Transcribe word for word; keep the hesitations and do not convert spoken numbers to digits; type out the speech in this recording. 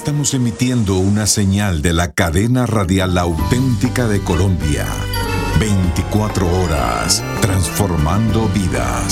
Estamos emitiendo una señal de la cadena radial auténtica de Colombia. veinticuatro horas, transformando vidas.